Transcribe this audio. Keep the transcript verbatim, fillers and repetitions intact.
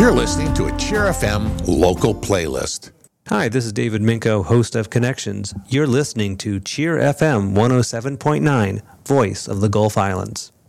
You're listening to a Cheer F M local playlist. Hi, this is David Minko, host of Connections. You're listening to Cheer F M one oh seven point nine, Voice of the Gulf Islands.